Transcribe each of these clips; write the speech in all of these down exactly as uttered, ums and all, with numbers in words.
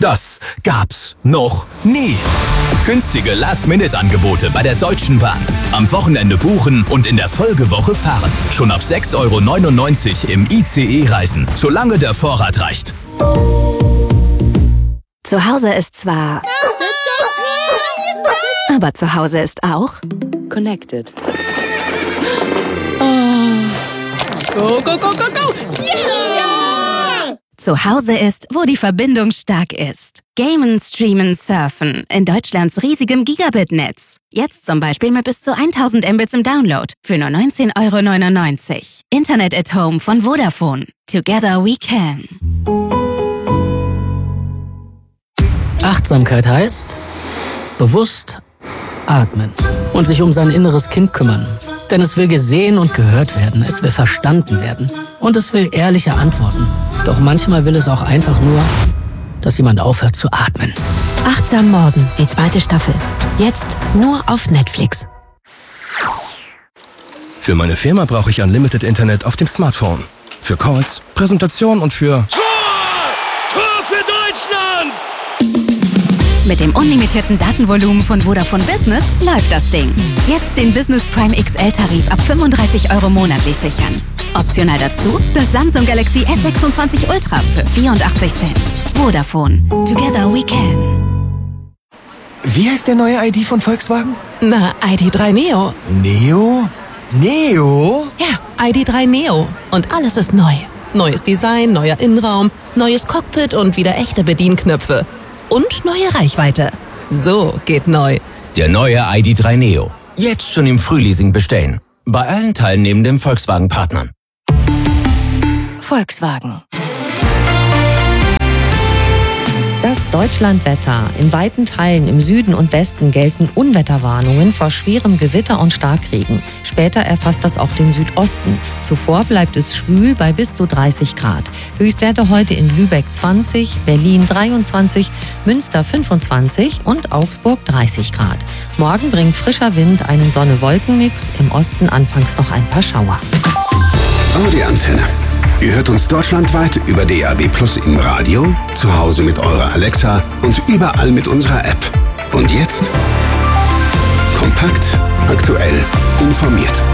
Das gab's noch nie. Günstige Last-Minute-Angebote bei der Deutschen Bahn. Am Wochenende buchen und in der Folgewoche fahren. Schon ab sechs Euro neunundneunzig im I C E-Reisen, solange der Vorrat reicht. Zu Hause ist zwar... Aber zu Hause ist auch... Connected. Oh. Go, go, go, go, go! Yeah! Zu Hause ist, wo die Verbindung stark ist. Gamen, streamen, surfen. In Deutschlands riesigem Gigabit-Netz. Jetzt zum Beispiel mit bis zu tausend Mbits im Download. Für nur neunzehn Euro neunundneunzig. Internet at Home von Vodafone. Together we can. Achtsamkeit heißt bewusst atmen und sich um sein inneres Kind kümmern. Denn es will gesehen und gehört werden, es will verstanden werden und es will ehrliche Antworten. Doch manchmal will es auch einfach nur, dass jemand aufhört zu atmen. Achtsam Morgen, die zweite Staffel. Jetzt nur auf Netflix. Für meine Firma brauche ich Unlimited Internet auf dem Smartphone. Für Calls, Präsentation und für... Tor! Tor für Deutschland! Mit dem unlimitierten Datenvolumen von Vodafone Business läuft das Ding. Jetzt den Business Prime X L-Tarif ab fünfunddreißig Euro monatlich sichern. Optional dazu das Samsung Galaxy S sechsundzwanzig Ultra für vierundachtzig Cent. Vodafone. Together we can. Wie heißt der neue I D von Volkswagen? Na, I D drei Neo. Neo? Neo? Ja, I D drei Neo. Und alles ist neu. Neues Design, neuer Innenraum, neues Cockpit und wieder echte Bedienknöpfe. Und neue Reichweite. So geht neu. Der neue I D drei Neo. Jetzt schon im Frühleasing bestellen. Bei allen teilnehmenden Volkswagen-Partnern. Volkswagen. Das Deutschlandwetter. In weiten Teilen im Süden und Westen gelten Unwetterwarnungen vor schwerem Gewitter und Starkregen. Später erfasst das auch den Südosten. Zuvor bleibt es schwül bei bis zu dreißig Grad. Höchstwerte heute in Lübeck zwanzig, Berlin dreiundzwanzig, Münster fünfundzwanzig und Augsburg dreißig Grad. Morgen bringt frischer Wind einen Sonne-Wolken-Mix, im Osten anfangs noch ein paar Schauer. Audi Antenne. Ihr hört uns deutschlandweit über D A B Plus im Radio, zu Hause mit eurer Alexa und überall mit unserer App. Und jetzt kompakt, aktuell, informiert.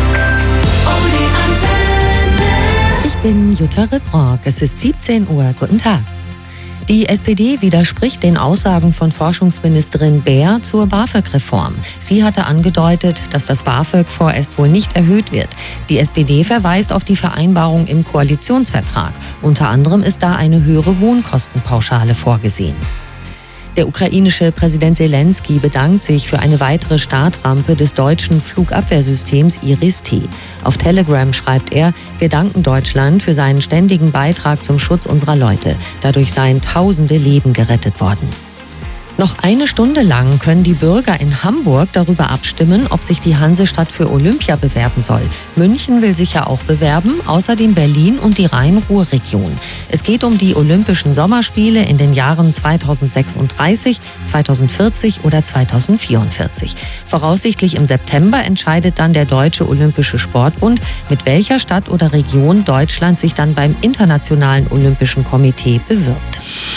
Ich bin Jutta Ripprock. Es ist siebzehn Uhr. Guten Tag. Die S P D widerspricht den Aussagen von Forschungsministerin Baer zur BAföG-Reform. Sie hatte angedeutet, dass das BAföG vorerst wohl nicht erhöht wird. Die S P D verweist auf die Vereinbarung im Koalitionsvertrag. Unter anderem ist da eine höhere Wohnkostenpauschale vorgesehen. Der ukrainische Präsident Zelensky bedankt sich für eine weitere Startrampe des deutschen Flugabwehrsystems Iris-T. Auf Telegram schreibt er: Wir danken Deutschland für seinen ständigen Beitrag zum Schutz unserer Leute. Dadurch seien tausende Leben gerettet worden. Noch eine Stunde lang können die Bürger in Hamburg darüber abstimmen, ob sich die Hansestadt für Olympia bewerben soll. München will sich ja auch bewerben, außerdem Berlin und die Rhein-Ruhr-Region. Es geht um die Olympischen Sommerspiele in den Jahren zweitausendsechsunddreißig, zweitausendvierzig oder zweitausendvierundvierzig. Voraussichtlich im September entscheidet dann der Deutsche Olympische Sportbund, mit welcher Stadt oder Region Deutschland sich dann beim Internationalen Olympischen Komitee bewirbt.